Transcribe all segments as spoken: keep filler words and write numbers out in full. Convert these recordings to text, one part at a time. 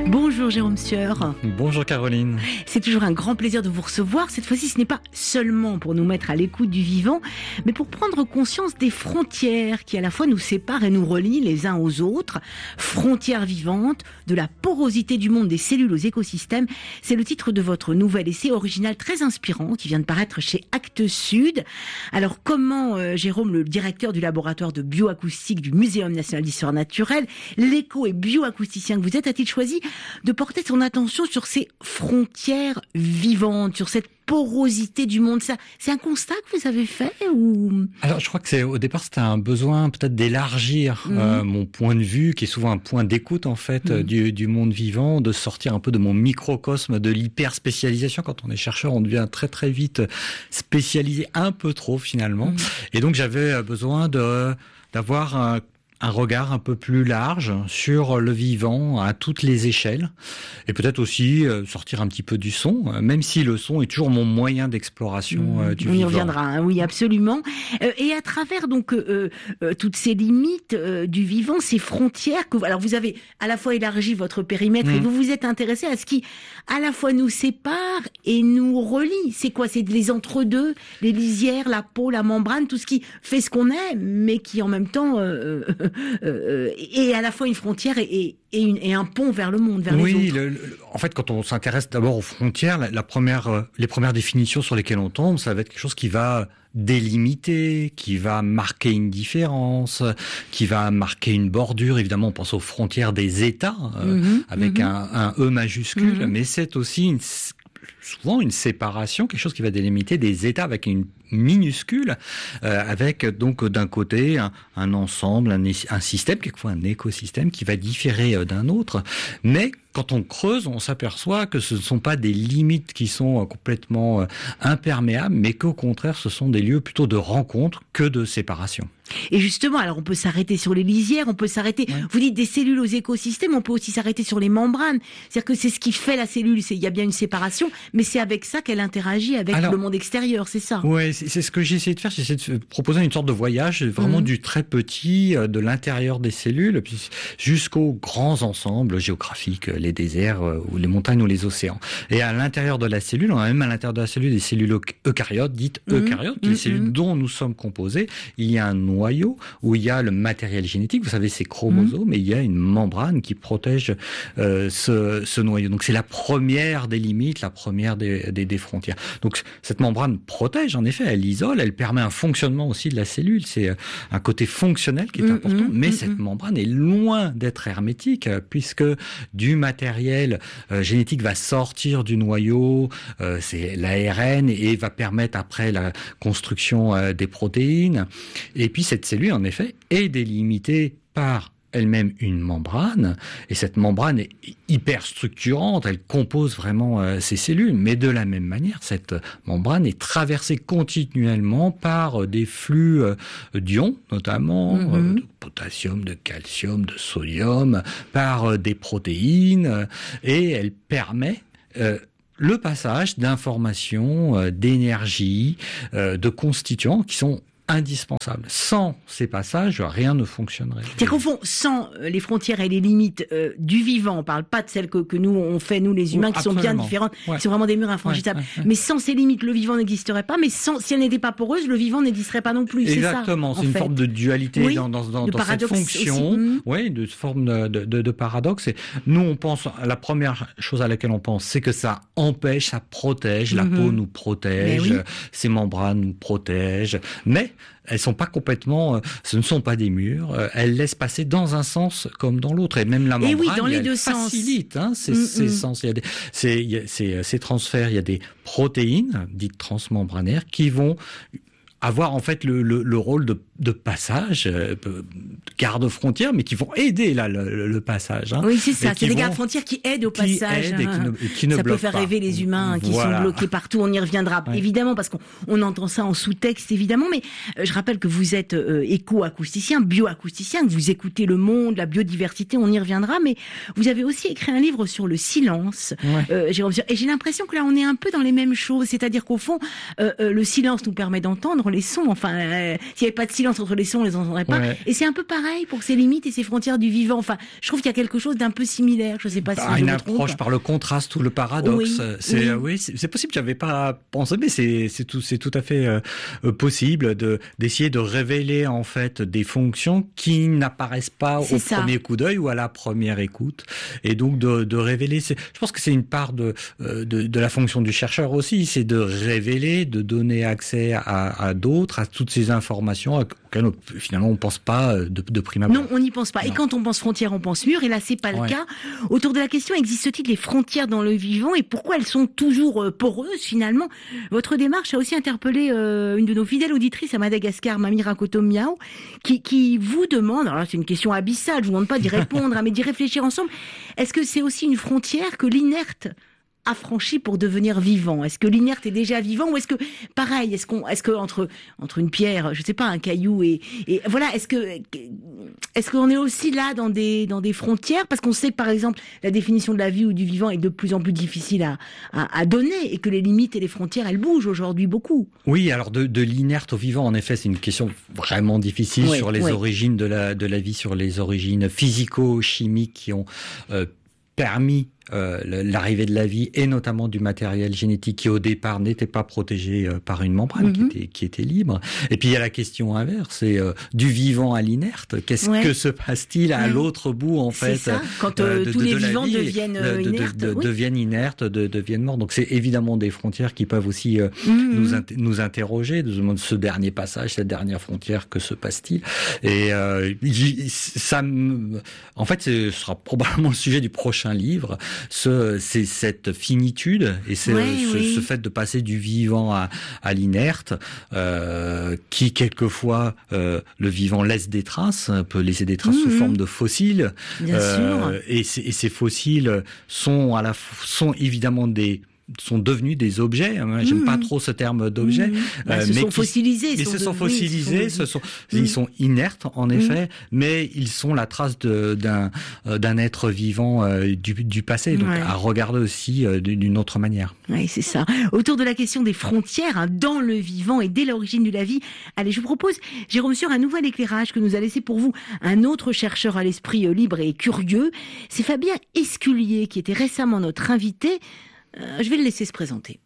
Bonjour Jérôme Sieur. Bonjour Caroline. C'est toujours un grand plaisir de vous recevoir. Cette fois-ci, ce n'est pas seulement pour nous mettre à l'écoute du vivant, mais pour prendre conscience des frontières qui à la fois nous séparent et nous relient les uns aux autres. Frontières vivantes, de la porosité du monde des cellules aux écosystèmes. C'est le titre de votre nouvel essai original très inspirant qui vient de paraître chez Actes Sud. Alors comment euh, Jérôme, le directeur du laboratoire de bioacoustique du Muséum national d'histoire naturelle, l'éco et bioacousticien que vous êtes, a-t-il choisi de porter son attention sur ces frontières vivantes, sur cette porosité du monde? Ça, c'est un constat que vous avez fait ou... Alors, je crois que c'est au départ, c'était un besoin peut-être d'élargir mmh. euh, mon point de vue, qui est souvent un point d'écoute en fait mmh. du, du monde vivant, de sortir un peu de mon microcosme, de l'hyper-spécialisation. Quand on est chercheur, on devient très très vite spécialisé, un peu trop finalement. Mmh. Et donc, j'avais besoin de d'avoir un un regard un peu plus large sur le vivant à toutes les échelles et peut-être aussi euh, sortir un petit peu du son, euh, même si le son est toujours mon moyen d'exploration euh, du On vivant. On y reviendra, hein, oui, absolument. Euh, et à travers donc euh, euh, toutes ces limites euh, du vivant, ces frontières que alors vous avez à la fois élargi votre périmètre mmh. et vous vous êtes intéressé à ce qui à la fois nous sépare et nous relie. C'est quoi? C'est les entre-deux, les lisières, la peau, la membrane, tout ce qui fait ce qu'on est, mais qui en même temps euh, Euh, et à la fois une frontière et, et, une, et un pont vers le monde, vers oui, les autres. Le, le, en fait, quand on s'intéresse d'abord aux frontières, la, la première, euh, les premières définitions sur lesquelles on tombe, ça va être quelque chose qui va délimiter, qui va marquer une différence, qui va marquer une bordure. Évidemment, on pense aux frontières des États, euh, mmh, avec mmh. un, un E majuscule, mmh. mais c'est aussi une, souvent une séparation, quelque chose qui va délimiter des États avec une minuscule, euh, avec donc d'un côté un, un ensemble, un, un système, quelquefois un écosystème qui va différer euh, d'un autre, mais quand on creuse, on s'aperçoit que ce ne sont pas des limites qui sont euh, complètement euh, imperméables, mais qu'au contraire, ce sont des lieux plutôt de rencontre que de séparation. Et justement, alors on peut s'arrêter sur les lisières, on peut s'arrêter, ouais. vous dites des cellules aux écosystèmes, on peut aussi s'arrêter sur les membranes. C'est-à-dire que c'est ce qui fait la cellule, c'est, il y a bien une séparation, mais c'est avec ça qu'elle interagit avec alors, le monde extérieur, c'est ça? Oui, c'est, c'est ce que j'ai essayé de faire, j'ai essayé de proposer une sorte de voyage, vraiment mmh. du très petit, de l'intérieur des cellules, jusqu'aux grands ensembles géographiques, les déserts, ou les montagnes ou les océans. Et à l'intérieur de la cellule, on a même à l'intérieur de la cellule des cellules eucaryotes, dites mmh. eucaryotes, mmh. les cellules dont nous sommes composés. Il y a un noyau où il y a le matériel génétique, vous savez, ces chromosomes, mmh. et il y a une membrane qui protège euh, ce, ce noyau. Donc c'est la première des limites, la première des, des, des frontières. Donc cette membrane protège, en effet, elle isole, elle permet un fonctionnement aussi de la cellule. C'est un côté fonctionnel qui est mmh, important, mmh, mais mmh. cette membrane est loin d'être hermétique, puisque du matériel euh, génétique va sortir du noyau, euh, c'est l'A R N, et va permettre après la construction euh, des protéines. Et puis cette cellule, en effet, est délimitée par elle-même une membrane, et cette membrane est hyper structurante, elle compose vraiment euh, ces cellules, mais de la même manière, cette membrane est traversée continuellement par euh, des flux euh, d'ions, notamment mm-hmm. euh, de potassium, de calcium, de sodium, par euh, des protéines, euh, et elle permet euh, le passage d'informations, euh, d'énergie, euh, de constituants qui sont indispensable. Sans ces passages, rien ne fonctionnerait. C'est-à-dire qu'au fond, sans les frontières et les limites euh, du vivant, on parle pas de celles que, que nous on fait, nous les humains, qui Absolument. sont bien différentes, ouais. qui sont vraiment des murs infranchissables. Ouais, ouais, ouais. Mais sans ces limites, le vivant n'existerait pas. Mais sans, si elle n'était pas poreuse, le vivant n'existerait pas non plus. Exactement. C'est, ça, c'est une fait. forme de dualité oui, dans, dans, dans, dans cette fonction. Mmh. Oui, de forme de, de, de paradoxe. Et nous, on pense, la première chose à laquelle on pense, c'est que ça empêche, ça protège. Mmh. La peau nous protège, oui. ces membranes nous protègent. Mais elles sont pas complètement, ce ne sont pas des murs. Elles laissent passer dans un sens comme dans l'autre, et même la membrane, et oui, dans les deux facilite sens. Hein, ces, mm, ces mm. sens. Il y a des, ces, il y a ces, ces transferts. Il y a des protéines dites transmembranaires qui vont avoir en fait le, le, le rôle de, de passage, euh, de garde-frontière, mais qui vont aider là le, le passage. Hein, oui, c'est ça. C'est des gardes-frontières qui aident au qui passage. Aident et qui ne, qui ne ça peut faire pas. rêver les humains qui voilà. sont bloqués partout. On y reviendra ouais. évidemment parce qu'on on entend ça en sous-texte évidemment. Mais euh, je rappelle que vous êtes euh, éco-acousticien, bioacousticien, que vous écoutez le monde, la biodiversité. On y reviendra. Mais vous avez aussi écrit un livre sur le silence. Ouais. Euh, Jérôme, et j'ai l'impression que là on est un peu dans les mêmes choses. C'est-à-dire qu'au fond, euh, euh, le silence nous permet d'entendre les sons. Enfin, euh, s'il n'y avait pas de silence, silence entre les sons, on les entendrait pas. Ouais. Et c'est un peu pareil pour ces limites et ces frontières du vivant. Enfin, je trouve qu'il y a quelque chose d'un peu similaire. Je sais pas si Par je une me approche trompe. par le contraste ou le paradoxe. Oui, c'est oui. euh, oui, c'est c'est possible. J'avais pas pensé, mais c'est c'est tout c'est tout à fait euh, possible de d'essayer de révéler en fait des fonctions qui n'apparaissent pas C'est au ça. premier coup d'œil ou à la première écoute, et donc de de révéler. C'est, je pense que c'est une part de euh, de de la fonction du chercheur aussi, c'est de révéler, de donner accès à à d'autres, à toutes ces informations auxquelles on, finalement on pense pas de de prime abord. Non, on n'y pense pas. Non. Et quand on pense frontières, on pense mur. Et là, c'est pas Ouais. le cas. Autour de la question, existe-t-il des frontières dans le vivant et pourquoi elles sont toujours euh, poreuses finalement? Votre démarche a aussi interpellé euh, une de nos fidèles auditrices à Madagascar, Mamie Rakoto Miao, qui, qui vous demande, alors là, c'est une question abyssale, je vous demande pas d'y répondre, hein, mais d'y réfléchir ensemble. Est-ce que c'est aussi une frontière que l'inerte a franchi pour devenir vivant? Est-ce que l'inerte est déjà vivant ou est-ce que pareil, est-ce qu'on est-ce que entre entre une pierre, je sais pas, un caillou et et voilà, est-ce que est-ce qu'on est aussi là dans des dans des frontières parce qu'on sait que par exemple la définition de la vie ou du vivant est de plus en plus difficile à à, à donner et que les limites et les frontières elles bougent aujourd'hui beaucoup. Oui, alors de, de l'inerte au vivant, en effet, c'est une question vraiment difficile Oui, sur les oui. origines de la de la vie, sur les origines physico-chimiques qui ont euh, permis euh, l'arrivée de la vie et notamment du matériel génétique qui au départ n'était pas protégé euh, par une membrane, Mm-hmm. qui était qui était libre. Et puis il y a la question inverse, c'est euh, du vivant à l'inerte. Qu'est-ce Ouais. que se passe-t-il à Ouais. l'autre bout en C'est fait ça, quand euh, euh, de, tous de- les de la vivants vie, deviennent euh, de- de- inertes. de- oui. deviennent inertes, de- deviennent morts. Donc c'est évidemment des frontières qui peuvent aussi euh, Mhm. nous inter- nous interroger, nous demander ce dernier passage, cette dernière frontière, que se passe-t-il? Et euh, j- ça, me- en fait, ce sera probablement le sujet du prochain livre. Ce, c'est cette finitude et c'est Ouais, ce, oui. ce fait de passer du vivant à, à l'inerte, euh, qui quelquefois euh, le vivant laisse des traces, peut laisser des traces Mhm. sous forme de fossiles. Bien sûr. Euh, et, ces, et ces fossiles sont à la f- sont évidemment des sont devenus des objets. J'aime Mhm. pas trop ce terme d'objet, Mhm. Bah, euh, se mais sont qui- fossilisés. ils se sont devenus- fossilisés, ils ce sont, Mhm. ils sont inertes en effet, mais ils sont la trace de- d'un euh, d'un être vivant euh, du, du passé, donc Ouais. à regarder aussi euh, d'une autre manière. Oui, c'est ça. Autour de la question des frontières hein, dans le vivant et dès l'origine de la vie, allez, je vous propose, Jérôme Sueur, un nouvel éclairage que nous a laissé pour vous un autre chercheur à l'esprit euh, libre et curieux. C'est Fabien Esculier qui était récemment notre invité. Euh, je vais le laisser se présenter.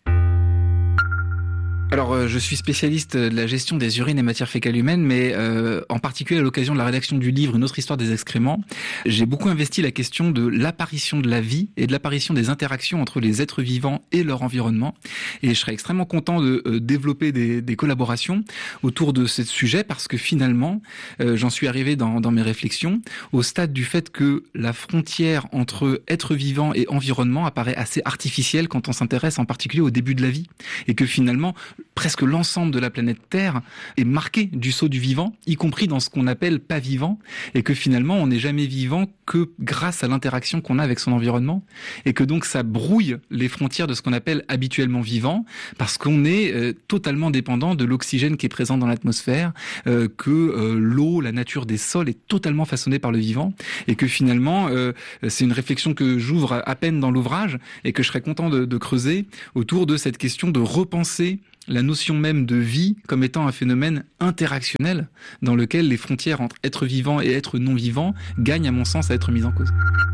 Alors, euh, je suis spécialiste de la gestion des urines et matières fécales humaines, mais euh, en particulier à l'occasion de la rédaction du livre Une autre histoire des excréments, j'ai beaucoup investi la question de l'apparition de la vie et de l'apparition des interactions entre les êtres vivants et leur environnement. Et je serais extrêmement content de euh, développer des, des collaborations autour de ce sujet parce que finalement, euh, j'en suis arrivé dans, dans mes réflexions au stade du fait que la frontière entre être vivant et environnement apparaît assez artificielle quand on s'intéresse en particulier au début de la vie et que finalement, presque l'ensemble de la planète Terre est marqué du sceau du vivant, y compris dans ce qu'on appelle pas vivant, et que finalement on n'est jamais vivant que grâce à l'interaction qu'on a avec son environnement, et que donc ça brouille les frontières de ce qu'on appelle habituellement vivant, parce qu'on est euh, totalement dépendant de l'oxygène qui est présent dans l'atmosphère, euh, que euh, l'eau, la nature des sols est totalement façonnée par le vivant, et que finalement euh, c'est une réflexion que j'ouvre à peine dans l'ouvrage, et que je serais content de, de creuser autour de cette question de repenser la notion même de vie comme étant un phénomène interactionnel dans lequel les frontières entre être vivant et être non vivant gagnent à mon sens à être mises en cause.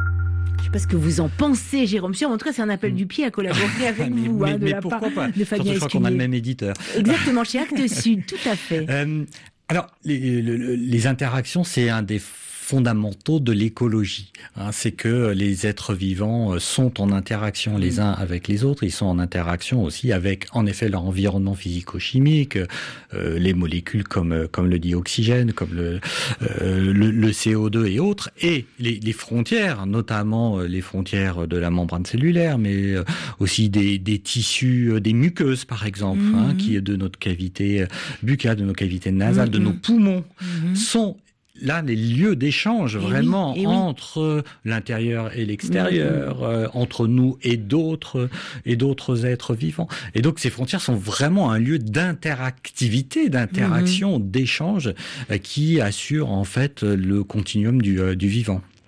Je sais pas ce que vous en pensez, Jérôme Sueur. En tout cas, c'est un appel du pied à collaborer avec mais, vous mais, hein, de mais la part pourquoi pas? de Surtout, Fabien je crois qu'on a le Esculier. même éditeur. Exactement, chez Actes Sud, tout à fait. Euh, alors, les, les, les interactions, c'est un des fondamentaux de l'écologie. Hein, c'est que les êtres vivants sont en interaction les uns avec les autres. Ils sont en interaction aussi avec, en effet, leur environnement physico-chimique, euh, les molécules comme comme le dioxygène, comme le euh, le, le C O deux et autres, et les, les frontières, notamment les frontières de la membrane cellulaire, mais aussi des, des tissus, des muqueuses par exemple, mmh. hein, qui est de notre cavité buccale, de nos cavités nasales, mmh. de nos poumons, mmh. sont là les lieux d'échange et vraiment oui, entre oui. l'intérieur et l'extérieur, mmh. euh, entre nous et d'autres et d'autres êtres vivants. Et donc ces frontières sont vraiment un lieu d'interactivité, d'interaction, mmh. d'échange euh, qui assure en fait le continuum du, euh, du vivant.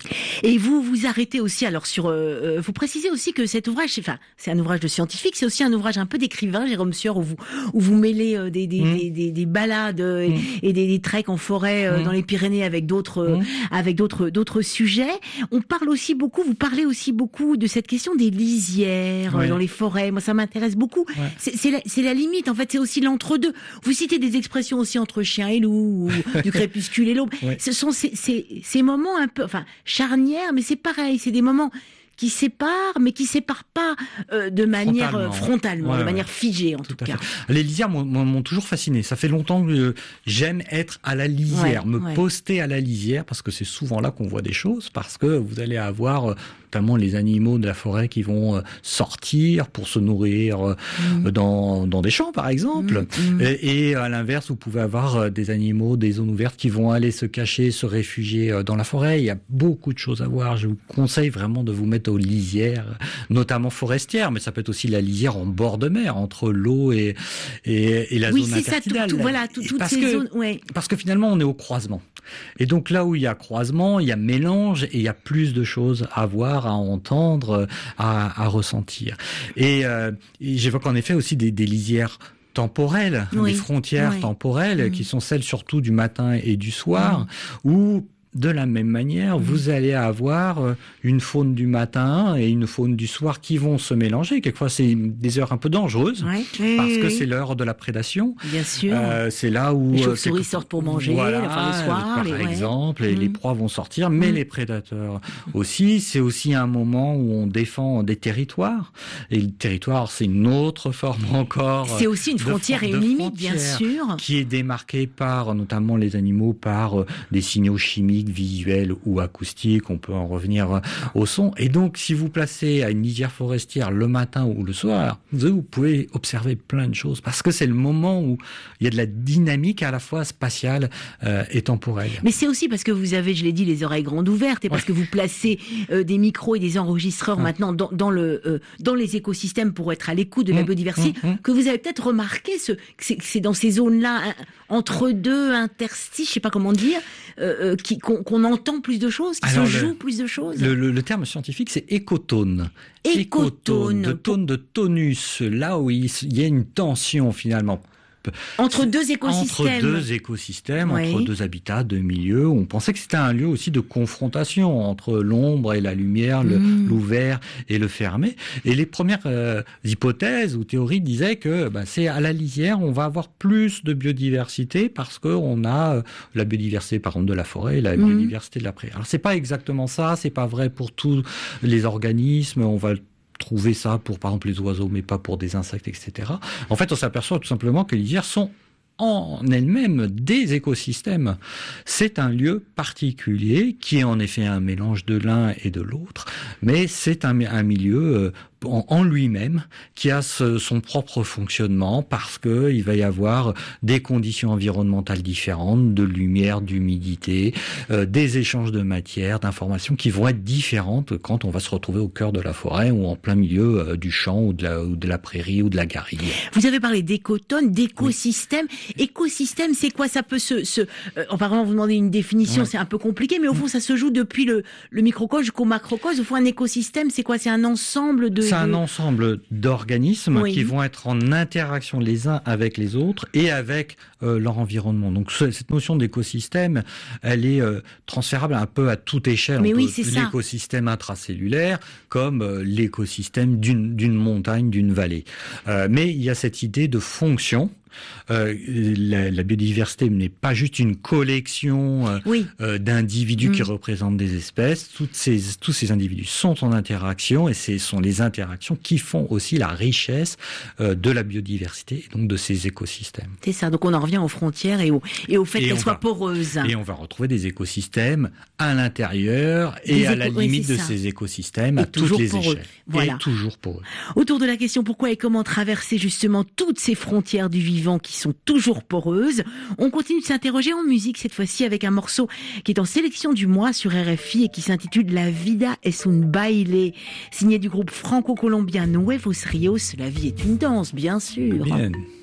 Et vous vous arrêtez aussi alors sur, euh, vous précisez aussi que cet ouvrage, enfin c'est un ouvrage de scientifique, c'est aussi un ouvrage un peu d'écrivain, Jérôme Sueur, où vous où vous mêlez euh, des, des, mmh. des, des des balades euh, mmh. et des, des treks en forêt euh, mmh. dans les Pyrénées avec d'autres mmh. euh, avec d'autres d'autres sujets. On parle aussi beaucoup, vous parlez aussi beaucoup de cette question des lisières oui. euh, dans les forêts. Moi ça m'intéresse beaucoup. Ouais. C'est c'est la, c'est la limite en fait, c'est aussi l'entre-deux. Vous citez des expressions aussi entre chien et loup, ou du crépuscule et l'aube. Ouais. Ce sont ces, ces ces moments un peu, enfin charnière, mais c'est pareil, c'est des moments qui séparent, mais qui séparent pas euh, de manière frontalement, euh, frontalement ouais, de ouais. manière figée en tout, tout cas. Fait. Les lisières m'ont, m'ont toujours fasciné. Ça fait longtemps que euh, j'aime être à la lisière, ouais, me ouais. poster à la lisière, parce que c'est souvent là qu'on voit des choses, parce que vous allez avoir euh, notamment les animaux de la forêt qui vont euh, sortir pour se nourrir euh, mmh. dans, dans des champs, par exemple. Mmh. Et, et à l'inverse, vous pouvez avoir euh, des animaux, des zones ouvertes qui vont aller se cacher, se réfugier euh, dans la forêt. Il y a beaucoup de choses à voir. Je vous conseille vraiment de vous mettre aux lisières, notamment forestières, mais ça peut être aussi la lisière en bord de mer, entre l'eau et, et, et la oui, zone intertidale. Oui, c'est ça, tout, tout, voilà, tout, toutes parce ces que, zones. Ouais. Parce que finalement, on est au croisement. Et donc là où il y a croisement, il y a mélange et il y a plus de choses à voir, à entendre, à, à ressentir. Et, euh, et j'évoque en effet aussi des, des lisières temporelles, oui. des frontières oui. temporelles, mmh. qui sont celles surtout du matin et du soir, mmh. où de la même manière, mmh. vous allez avoir une faune du matin et une faune du soir qui vont se mélanger. Quelquefois, c'est des heures un peu dangereuses, ouais. parce oui, que oui. c'est l'heure de la prédation. Bien sûr. Euh, c'est là où... les chauves-souris euh, sortent pour manger, voilà, enfin, le soir. par les, exemple, ouais. et mmh. les proies vont sortir, mais mmh. les prédateurs aussi. C'est aussi un moment où on défend des territoires. Et le territoire, c'est une autre forme encore. C'est aussi une frontière et une limite, bien sûr. Qui est démarquée par, notamment les animaux, par des signaux chimiques, visuels ou acoustique, on peut en revenir au son. Et donc, si vous placez à une lisière forestière le matin ou le soir, vous pouvez observer plein de choses, parce que c'est le moment où il y a de la dynamique à la fois spatiale euh, et temporelle. Mais c'est aussi parce que vous avez, je l'ai dit, les oreilles grandes ouvertes, et parce ouais. que vous placez euh, des micros et des enregistreurs ouais. maintenant dans, dans, le, euh, dans les écosystèmes pour être à l'écoute de la mmh, biodiversité, mmh, mmh. que vous avez peut-être remarqué ce, que c'est, que c'est dans ces zones-là, hein, entre deux interstices, je sais pas comment dire, euh, qui, qu'on, qu'on entend plus de choses, qui Alors se jouent plus de choses. Le, le, le terme scientifique, c'est écotone. Écotone. De tone de tonus, là où il y a une tension finalement. Entre deux écosystèmes. Entre deux écosystèmes, oui. entre deux habitats, deux milieux. On pensait que c'était un lieu aussi de confrontation entre l'ombre et la lumière, le, mmh. l'ouvert et le fermé. Et les premières euh, hypothèses ou théories disaient que bah, c'est à la lisière, on va avoir plus de biodiversité parce qu'on a euh, la biodiversité, par exemple, de la forêt et la mmh. biodiversité de la prairie. Alors c'est pas exactement ça, c'est pas vrai pour tous les organismes. On va trouver ça pour, par exemple, les oiseaux, mais pas pour des insectes, et cetera. En fait, on s'aperçoit tout simplement que les lisières sont en elles-mêmes des écosystèmes. C'est un lieu particulier qui est en effet un mélange de l'un et de l'autre, mais c'est un, un milieu euh, en, en lui-même qui a ce, son propre fonctionnement, parce que il va y avoir des conditions environnementales différentes, de lumière, d'humidité, euh, des échanges de matière, d'informations qui vont être différentes quand on va se retrouver au cœur de la forêt ou en plein milieu euh, du champ ou de, la, ou de la prairie ou de la garrigue. Vous avez parlé d'écotone, d'écosystème. Oui. Écosystème, c'est quoi? Ça peut se... se euh, apparemment, vous demandez une définition, ouais. c'est un peu compliqué, mais au fond, ça se joue depuis le, le microcosme jusqu'au macrocosme. Au fond, un écosystème, c'est quoi? C'est un ensemble de... C'est un ensemble d'organismes oui. qui vont être en interaction les uns avec les autres et avec euh, leur environnement. Donc, ce, cette notion d'écosystème, elle est euh, transférable un peu à toute échelle. Mais On oui, peut, c'est ça. L'écosystème intracellulaire comme euh, l'écosystème d'une, d'une montagne, d'une vallée. Euh, mais il y a cette idée de fonction. Euh, la, la biodiversité n'est pas juste une collection euh, oui. euh, d'individus mmh. qui représentent des espèces. Toutes ces, tous ces individus sont en interaction, et ce sont les interactions qui font aussi la richesse euh, de la biodiversité et donc de ces écosystèmes. C'est ça, donc on en revient aux frontières et au, et au fait et qu'elles soient va, poreuses. Et on va retrouver des écosystèmes à l'intérieur et des à éco- la limite oui, de ça. Ces écosystèmes et à toutes les échelles. Voilà. Et toujours pour eux. Autour de la question pourquoi et comment traverser justement toutes ces frontières du vivant qui sont toujours poreuses, on continue de s'interroger en musique, cette fois-ci avec un morceau qui est en sélection du mois sur R F I et qui s'intitule La vida es un baile, signé du groupe franco-colombien Nuevos Rios. La vie est une danse, bien sûr. Bien.